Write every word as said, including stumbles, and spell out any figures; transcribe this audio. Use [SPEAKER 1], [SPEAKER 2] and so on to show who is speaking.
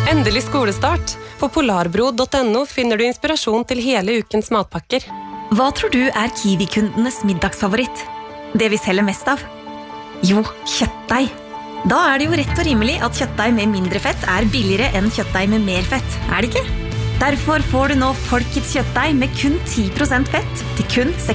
[SPEAKER 1] Endelig skolestart. På polarbro punktum no finner du inspirasjon til hele ukens matpakker.
[SPEAKER 2] Hva tror du er Kiwi-kundenes middagsfavoritt? Det vi selger mest av? Jo, kjøttdeig. Da er det jo rett og rimelig at kjøttdeig med mindre fett er billigere enn kjøttdeig med mer fett, er det ikke? Derfor får du nå Folkets kjøttdeig med kun ti prosent fett til kun